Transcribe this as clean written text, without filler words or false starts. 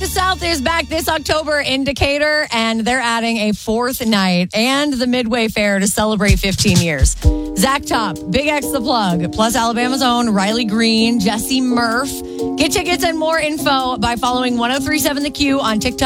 the South is back this October in Decatur, and they're adding a fourth night and the Midway Fair to celebrate 15 years. Zach Top, Big X The Plug, plus Alabama's own Riley Green, Jesse Murph. Get tickets and more info by following 1037 The Q on TikTok.